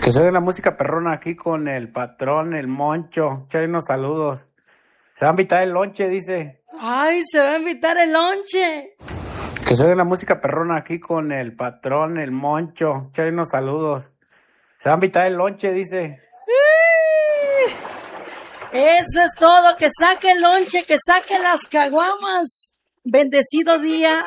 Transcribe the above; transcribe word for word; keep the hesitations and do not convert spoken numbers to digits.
Que se oye la música perrona aquí con el patrón, el Moncho. Échale unos saludos. Se va a invitar el lonche, dice. Ay, se va a invitar el lonche. Que se oye la música perrona aquí con el patrón, el Moncho. Échale unos saludos. Se va a invitar el lonche, dice. Eso es todo, que saque el lonche, que saque las caguamas. Bendecido día.